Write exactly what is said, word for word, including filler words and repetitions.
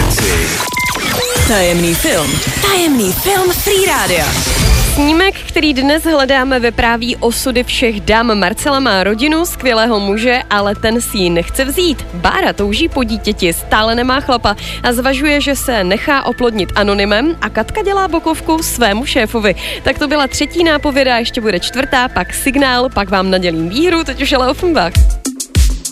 Tajemný film. Tajemný film Free Rádia. Snímek, který dnes hledáme, vypráví osudy všech dam. Marcela má rodinu, skvělého muže, ale ten si ji nechce vzít. Bára touží po dítěti, stále nemá chlapa a zvažuje, že se nechá oplodnit anonymem, a Katka dělá bokovku svému šéfovi. Tak to byla třetí nápověda, ještě bude čtvrtá, pak signál, pak vám nadělím výhru, teď už ale Offenbach.